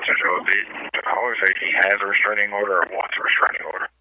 So I would say he has a restraining order or wants a restraining order.